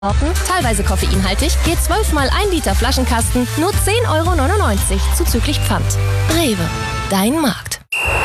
Teilweise koffeinhaltig, geht 12 mal 1 Liter Flaschenkasten, nur 10,99 € zuzüglich Pfand. Rewe, dein Markt.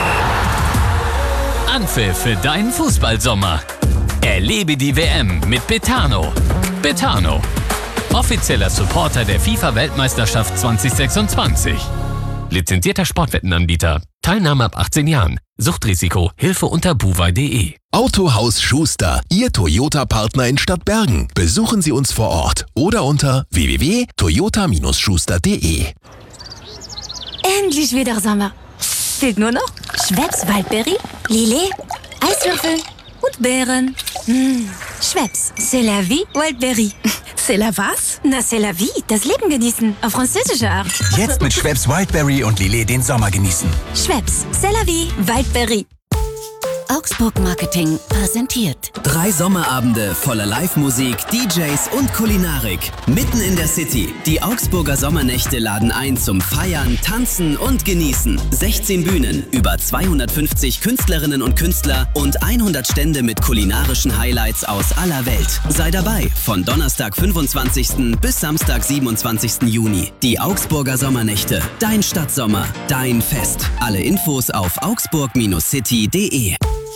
Anpfiff für deinen Fußballsommer. Erlebe die WM mit Betano. Betano, offizieller Supporter der FIFA-Weltmeisterschaft 2026. Lizenzierter Sportwettenanbieter. Teilnahme ab 18 Jahren. Suchtrisiko. Hilfe unter buwei.de. Autohaus Schuster, Ihr Toyota-Partner in Stadtbergen. Besuchen Sie uns vor Ort oder unter www.toyota-schuster.de. Endlich wieder Sommer. Fehlt nur noch Schweppes Waldbeere, Lillet, Eiswürfel und Beeren. Schweppes, c'est la vie, Waldbeere. C'est la was? Na, c'est la vie, das Leben genießen, auf französische Art. Jetzt mit Schweppes Wildberry und Lillet den Sommer genießen. Schweppes, c'est la vie, Waldbeere. Augsburg Marketing präsentiert 3 Sommerabende voller Live-Musik, DJs und Kulinarik. Mitten in der City. Die Augsburger Sommernächte laden ein zum Feiern, Tanzen und Genießen. 16 Bühnen, über 250 Künstlerinnen und Künstler und 100 Stände mit kulinarischen Highlights aus aller Welt. Sei dabei von Donnerstag 25. bis Samstag 27. Juni. Die Augsburger Sommernächte. Dein Stadtsommer, dein Fest. Alle Infos auf augsburg-city.de.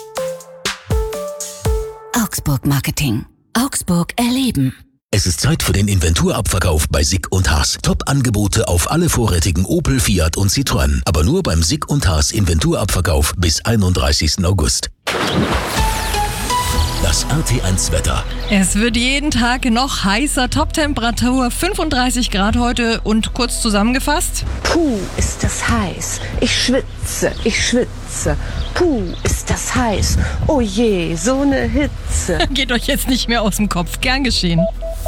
Augsburg Marketing. Augsburg erleben. Es ist Zeit für den Inventurabverkauf bei Sick & Haas. Top-Angebote auf alle vorrätigen Opel, Fiat und Citroën. Aber nur beim Sick & Haas Inventurabverkauf bis 31. August. Das RT1-Wetter. Es wird jeden Tag noch heißer. Top-Temperatur 35 Grad heute und kurz zusammengefasst. Puh, ist das heiß. Ich schwitze, ich schwitze. Puh, ist das heiß. Oh je, so eine Hitze. Geht euch jetzt nicht mehr aus dem Kopf. Gern geschehen.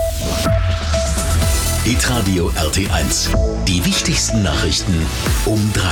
Hitradio RT1. Die wichtigsten Nachrichten um 3.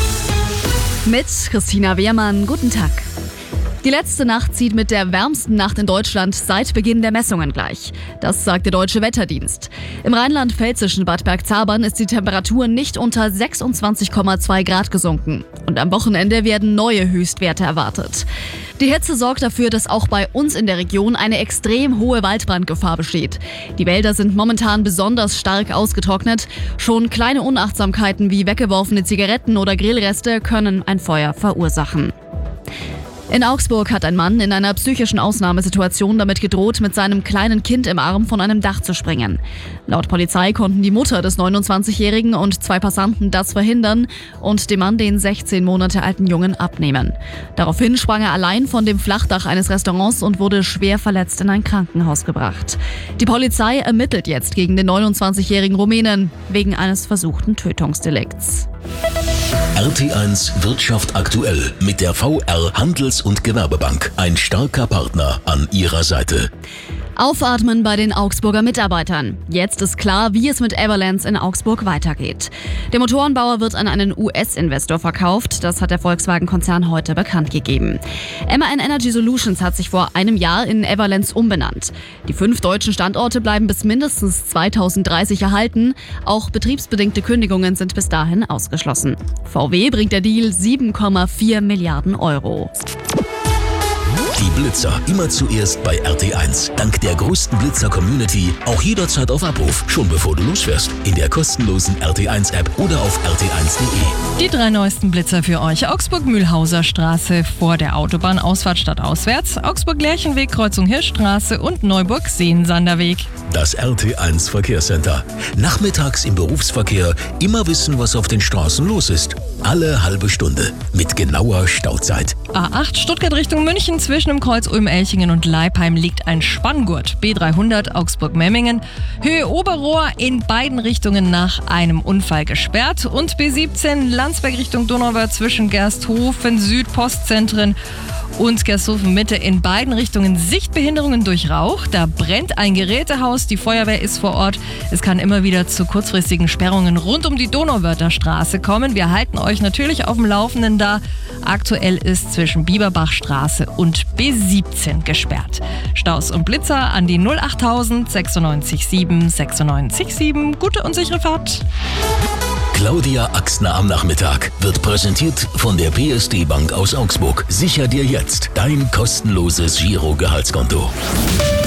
Mit Christina Wehrmann. Guten Tag. Die letzte Nacht zieht mit der wärmsten Nacht in Deutschland seit Beginn der Messungen gleich. Das sagt der Deutsche Wetterdienst. Im rheinland-pfälzischen Bad Bergzabern ist die Temperatur nicht unter 26,2 Grad gesunken. Und am Wochenende werden neue Höchstwerte erwartet. Die Hitze sorgt dafür, dass auch bei uns in der Region eine extrem hohe Waldbrandgefahr besteht. Die Wälder sind momentan besonders stark ausgetrocknet. Schon kleine Unachtsamkeiten wie weggeworfene Zigaretten oder Grillreste können ein Feuer verursachen. In Augsburg hat ein Mann in einer psychischen Ausnahmesituation damit gedroht, mit seinem kleinen Kind im Arm von einem Dach zu springen. Laut Polizei konnten die Mutter des 29-Jährigen und 2 Passanten das verhindern und dem Mann den 16 Monate alten Jungen abnehmen. Daraufhin sprang er allein von dem Flachdach eines Restaurants und wurde schwer verletzt in ein Krankenhaus gebracht. Die Polizei ermittelt jetzt gegen den 29-jährigen Rumänen wegen eines versuchten Tötungsdelikts. RT1 Wirtschaft aktuell mit der VR Handels- und Gewerbebank. Ein starker Partner an Ihrer Seite. Aufatmen bei den Augsburger Mitarbeitern. Jetzt ist klar, wie es mit Everlands in Augsburg weitergeht. Der Motorenbauer wird an einen US-Investor verkauft. Das hat der Volkswagen-Konzern heute bekannt gegeben. MAN Energy Solutions hat sich vor einem Jahr in Everlands umbenannt. Die 5 deutschen Standorte bleiben bis mindestens 2030 erhalten. Auch betriebsbedingte Kündigungen sind bis dahin ausgeschlossen. VW bringt der Deal 7,4 Milliarden €. Die Blitzer immer zuerst bei RT1. Dank der größten Blitzer-Community auch jederzeit auf Abruf, schon bevor du losfährst. In der kostenlosen RT1-App oder auf rt1.de. Die 3 neuesten Blitzer für euch. Augsburg-Mühlhauser Straße vor der Autobahnausfahrt stadtauswärts, Augsburg-Lerchenweg, Kreuzung Hirschstraße und Neuburg-Seensanderweg. Das RT1 Verkehrscenter. Nachmittags im Berufsverkehr immer wissen, was auf den Straßen los ist. Alle halbe Stunde mit genauer Stauzeit. A8 Stuttgart Richtung München zwischen dem Kreuz Ulm-Elchingen und Leipheim liegt ein Spanngurt. B300 Augsburg-Memmingen. Höhe Oberrohr in beiden Richtungen nach einem Unfall gesperrt. Und B17 Landsberg Richtung Donauwörth zwischen Gersthofen Süd Postzentren und Gersthofen Mitte in beiden Richtungen Sichtbehinderungen durch Rauch. Da brennt ein Gerätehaus, die Feuerwehr ist vor Ort. Es kann immer wieder zu kurzfristigen Sperrungen rund um die Donauwörther Straße kommen. Wir halten euch natürlich auf dem Laufenden da. Aktuell ist zwischen Bieberbachstraße und B17 gesperrt. Staus und Blitzer an die 08000 96 7 96 7. Gute und sichere Fahrt. Claudia Axner am Nachmittag wird präsentiert von der PSD Bank aus Augsburg. Sicher dir jetzt dein kostenloses Giro-Gehaltskonto.